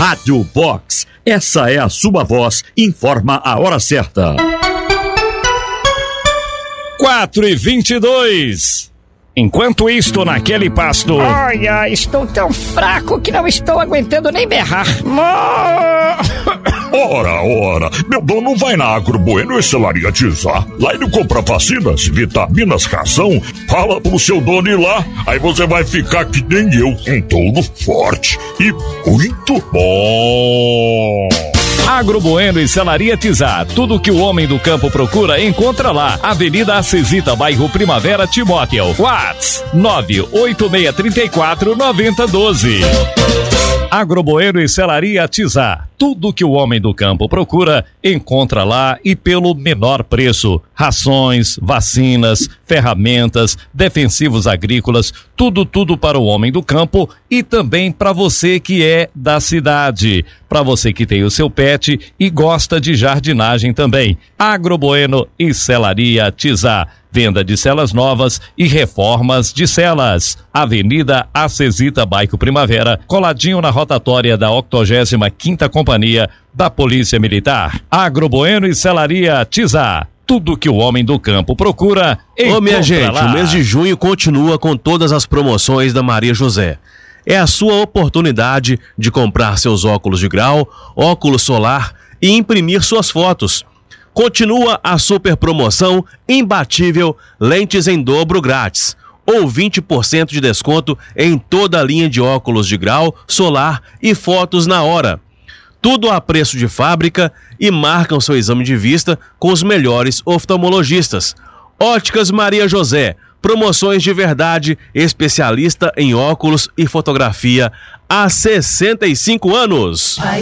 Rádio Box. Essa é a sua voz. Informa a hora certa. 4h22. Enquanto isto, naquele pasto... Olha, estou tão fraco que não estou aguentando nem berrar. Ora, meu dono vai na Agro Bueno e Celaria Tizá. Lá ele compra vacinas, vitaminas, ração. Fala pro seu dono ir lá, aí você vai ficar que nem eu, um touro forte e muito bom. Agro Bueno e Celaria Tizá. Tudo que o homem do campo procura, encontra lá. Avenida Acesita, bairro Primavera, Timóteo. WhatsApp 98634-9012. Agro Bueno e Celaria Tizá. Tudo que o homem do campo procura, encontra lá e pelo menor preço. Rações, vacinas, ferramentas, defensivos agrícolas, tudo para o homem do campo e também para você que é da cidade. Para você que tem o seu pet e gosta de jardinagem também. Agro Bueno e Celaria Tizá. Venda de celas novas e reformas de celas. Avenida Acesita, bairro Primavera, coladinho na rotatória da 85ª Companhia da Polícia Militar. Agro Bueno e Celaria Tizá. Tudo que o homem do campo procura, encontra. Ô, minha gente, lá. O mês de junho continua com todas as promoções da Maria José. É a sua oportunidade de comprar seus óculos de grau, óculos solar e imprimir suas fotos. Continua a super promoção imbatível lentes em dobro grátis ou 20% de desconto em toda a linha de óculos de grau, solar e fotos na hora. Tudo a preço de fábrica e marcam seu exame de vista com os melhores oftalmologistas. Óticas Maria José, promoções de verdade, especialista em óculos e fotografia há 65 anos.